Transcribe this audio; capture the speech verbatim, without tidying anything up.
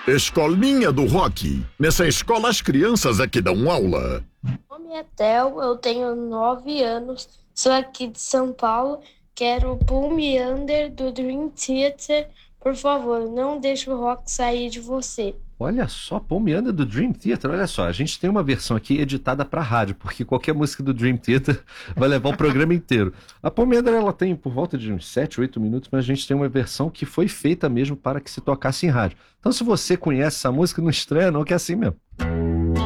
Escolinha do Rock. Nessa escola as crianças é que dão aula. Meu nome é Theo, eu tenho nove anos, sou aqui de São Paulo, quero Pull Me Under do Dream Theater. Por favor, não deixe o rock sair de você. Olha só, Paul Meander do Dream Theater, olha só, a gente tem uma versão aqui editada para rádio, porque qualquer música do Dream Theater vai levar o programa inteiro. A Paul Meander, ela tem por volta de uns sete, oito minutos, mas a gente tem uma versão que foi feita mesmo para que se tocasse em rádio. Então se você conhece essa música, não estranha não, que é assim mesmo.